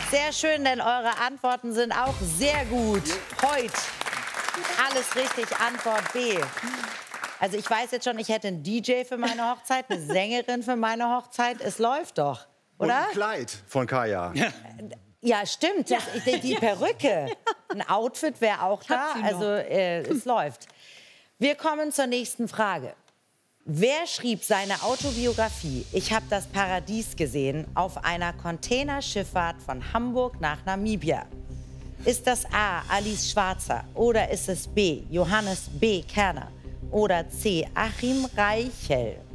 Sehr schön, denn eure Antworten sind auch sehr gut. Heute. Alles richtig, Antwort B. Also ich weiß jetzt schon, ich hätte einen DJ für meine Hochzeit, eine Sängerin für meine Hochzeit. Es läuft doch, oder? Und ein Kleid von Kaya. Ja, stimmt. Das, die Perücke. Ein Outfit wäre auch da. Also es läuft. Wir kommen zur nächsten Frage. Wer schrieb seine Autobiografie Ich habe das Paradies gesehen auf einer Containerschifffahrt von Hamburg nach Namibia? Ist das A. Alice Schwarzer oder ist es B. Johannes B. Kerner oder C. Achim Reichel?